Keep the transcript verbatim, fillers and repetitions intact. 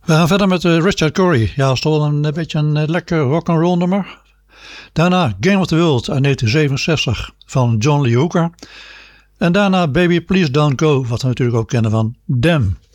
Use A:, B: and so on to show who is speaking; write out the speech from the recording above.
A: We gaan verder met uh, Richard Cory. Ja, dat is toch wel een, een beetje een uh, lekker rock'n'roll nummer. Daarna Game of the World uit negentien zevenenzestig van John Lee Hooker. En daarna Baby Please Don't Go, wat we natuurlijk ook kennen van Them.